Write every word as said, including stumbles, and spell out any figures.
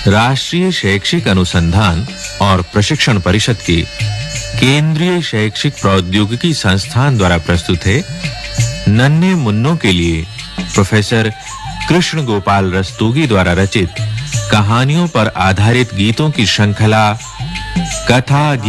राष्ट्रीय शैक्षिक अनुसंधान और प्रशिक्षण परिषद के केंद्रीय शैक्षिक प्रौद्योगिकी संस्थान द्वारा प्रस्तुत है नन्हे मुन्नों के लिए प्रोफेसर कृष्ण गोपाल रस्तोगी द्वारा रचित कहानियों पर आधारित गीतों की श्रृंखला कथा